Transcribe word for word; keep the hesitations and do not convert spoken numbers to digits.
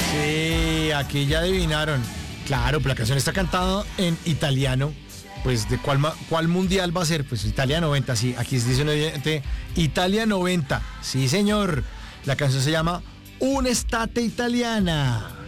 Sí, aquí ya adivinaron. Claro, pero la canción está cantada en italiano. Pues, ¿de cuál, ma- cuál mundial va a ser? Pues Italia noventa, sí. Aquí se dice un oyente, Italia noventa. Sí, señor. La canción se llama Un'estate italiana.